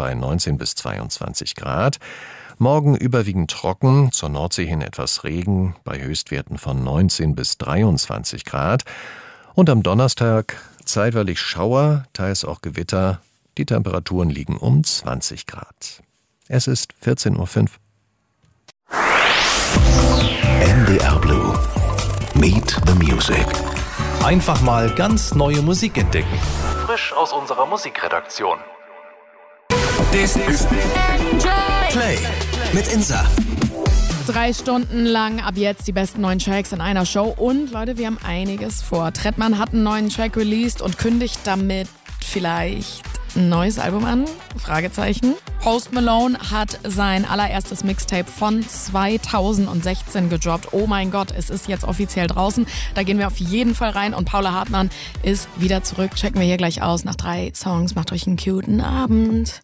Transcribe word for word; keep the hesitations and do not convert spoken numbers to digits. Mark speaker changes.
Speaker 1: bei neunzehn bis zweiundzwanzig Grad. Morgen überwiegend trocken, zur Nordsee hin etwas Regen, bei Höchstwerten von neunzehn bis dreiundzwanzig Grad. Und am Donnerstag zeitweilig Schauer, teils auch Gewitter. Die Temperaturen liegen um zwanzig Grad. Es ist vierzehn Uhr fünf.
Speaker 2: N D R Blue. Meet the Music.
Speaker 3: Einfach mal ganz neue Musik entdecken. Frisch aus unserer Musikredaktion.
Speaker 2: This is Play mit Insa.
Speaker 4: Drei Stunden lang ab jetzt die besten neuen Tracks in einer Show. Und Leute, wir haben einiges vor. Trettmann hat einen neuen Track released und kündigt damit vielleicht ein neues Album an? Fragezeichen. Post Malone hat sein allererstes Mixtape von zweitausendsechzehn gedroppt. Oh mein Gott, es ist jetzt offiziell draußen. Da gehen wir auf jeden Fall rein. Und Paula Hartmann ist wieder zurück. Checken wir hier gleich aus. Nach drei Songs. Macht euch einen cuten Abend.